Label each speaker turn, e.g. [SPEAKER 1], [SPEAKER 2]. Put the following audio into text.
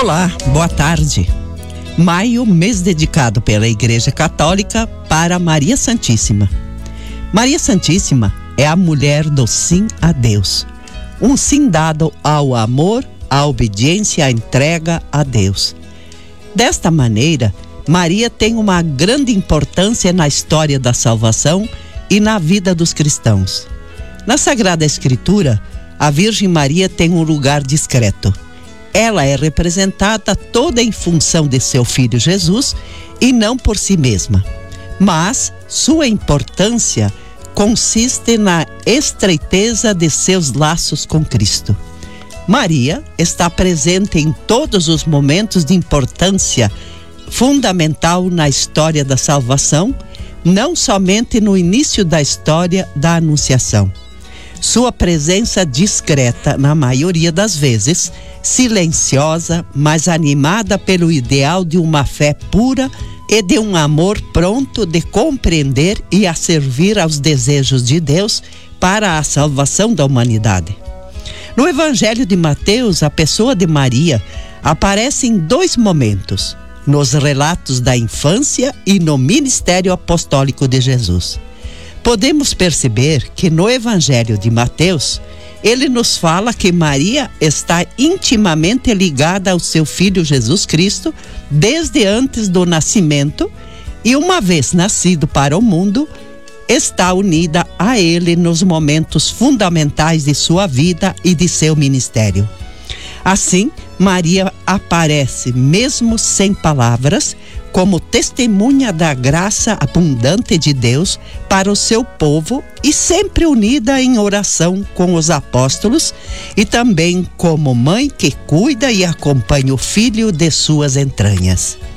[SPEAKER 1] Olá, boa tarde. Maio, mês dedicado pela Igreja Católica para Maria Santíssima. Maria Santíssima é a mulher do sim a Deus. Um sim dado ao amor, à obediência, à entrega a Deus. Desta maneira, Maria tem uma grande importância na história da salvação e na vida dos cristãos. Na Sagrada Escritura, a Virgem Maria tem um lugar discreto. Ela é representada toda em função de seu filho Jesus e não por si mesma. Mas sua importância consiste na estreiteza de seus laços com Cristo. Maria está presente em todos os momentos de importância fundamental na história da salvação, não somente no início da história da Anunciação. Sua presença discreta, na maioria das vezes, silenciosa, mas animada pelo ideal de uma fé pura e de um amor pronto de compreender e a servir aos desejos de Deus para a salvação da humanidade. No Evangelho de Mateus, a pessoa de Maria aparece em dois momentos, nos relatos da infância e no ministério apostólico de Jesus. Podemos perceber que no Evangelho de Mateus, ele nos fala que Maria está intimamente ligada ao seu filho Jesus Cristo desde antes do nascimento e, uma vez nascido para o mundo, está unida a ele nos momentos fundamentais de sua vida e de seu ministério. Assim, Maria aparece, mesmo sem palavras, como testemunha da graça abundante de Deus para o seu povo e sempre unida em oração com os apóstolos e também como mãe que cuida e acompanha o filho de suas entranhas.